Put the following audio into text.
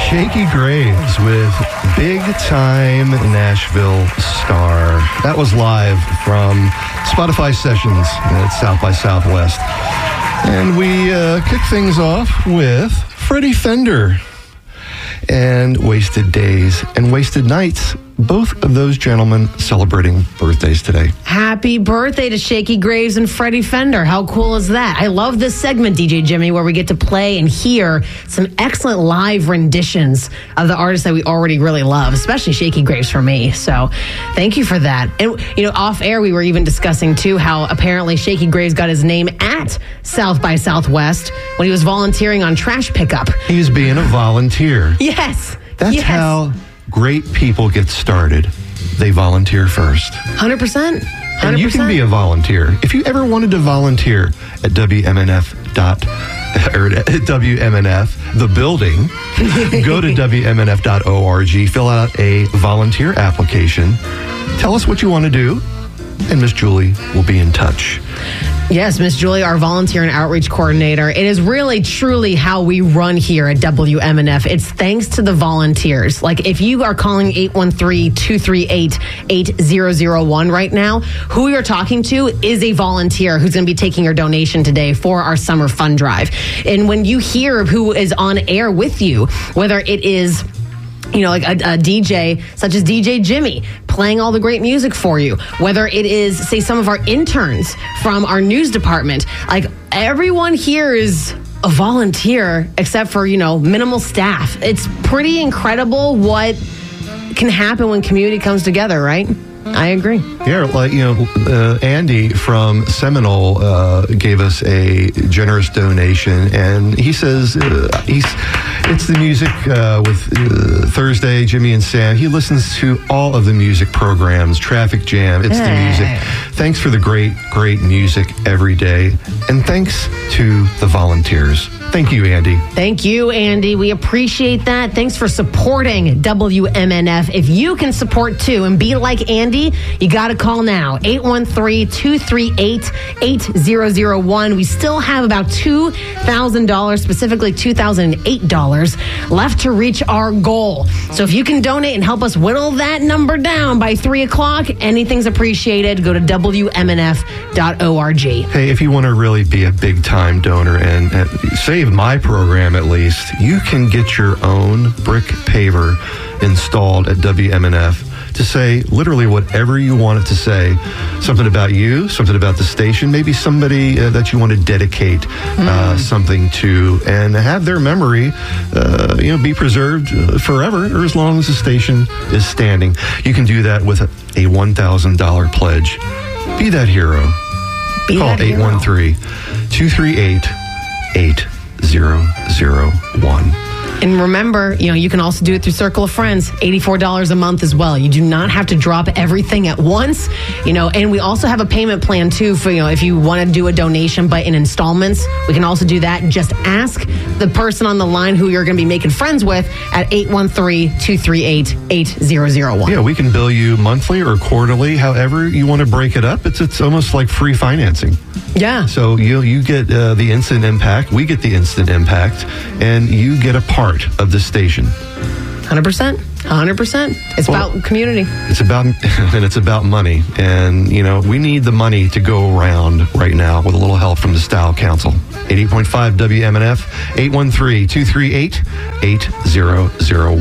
Shakey Graves with Big Time Nashville Star. That was live from Spotify Sessions at South by Southwest. And we kick things off with Freddie Fender and Wasted Days and Wasted Nights. Both of those gentlemen celebrating birthdays today. Happy birthday to Shakey Graves and Freddie Fender. How cool is that? I love this segment, DJ Jimmy, where we get to play and hear some excellent live renditions of the artists that we already really love, especially Shakey Graves for me. So thank you for that. And, off air, we were even discussing, too, how apparently Shakey Graves got his name at South by Southwest when he was volunteering on trash pickup. He was being a volunteer. Yes. That's how great people get started. They volunteer first. 100%. And you can be a volunteer. If you ever wanted to volunteer at WMNF, the building, go to WMNF.org, fill out a volunteer application, tell us what you want to do, and Miss Julie will be in touch. Yes, Miss Julie, our volunteer and outreach coordinator. It is really, truly how we run here at WMNF. It's thanks to the volunteers. Like, if you are calling 813-238-8001 right now, who you're talking to is a volunteer who's going to be taking your donation today for our summer fund drive. And when you hear who is on air with you, whether it is like a DJ such as DJ Jimmy playing all the great music for you, whether it is, say, some of our interns from our news department, like everyone here is a volunteer except for, minimal staff. It's pretty incredible what can happen when community comes together, right? I agree. Yeah, Andy from Seminole gave us a generous donation, and he says it's the music with Thursday, Jimmy and Sam. He listens to all of the music programs, Traffic Jam, it's the music. Thanks for the great, great music every day, and thanks to the volunteers. Thank you, Andy. Thank you, Andy. We appreciate that. Thanks for supporting WMNF. If you can support too and be like Andy, you got to call now. 813-238-8001. We still have about $2,000, specifically $2,008 left to reach our goal. So if you can donate and help us whittle that number down by 3 o'clock, anything's appreciated. Go to WMNF.org. Hey, if you want to really be a big-time donor and save my program at least, you can get your own brick paver installed at WMNF to say literally whatever you want it to say. Something about you, something about the station, maybe somebody that you want to dedicate something to, and have their memory be preserved forever, or as long as the station is standing. You can do that with a $1,000 pledge. Be that hero. Call 813-238-8001. And remember, you can also do it through Circle of Friends, $84 a month as well. You do not have to drop everything at once, and we also have a payment plan too for, if you want to do a donation but in installments, we can also do that. Just ask the person on the line who you're going to be making friends with at 813-238-8001. Yeah, we can bill you monthly or quarterly, however you want to break it up. It's almost like free financing. Yeah. So you get the instant impact, we get the instant impact, and you get a part of the station. 100%. It's about community. It's about money. And, we need the money to go around right now with a little help from the Style Council. 88.5 WMNF, 813-238-8001.